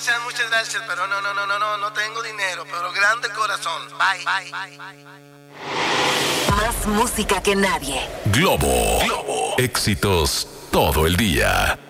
muchas gracias, pero no tengo dinero, pero grande corazón. Bye. Más música que nadie. Globo. Éxitos todo el día.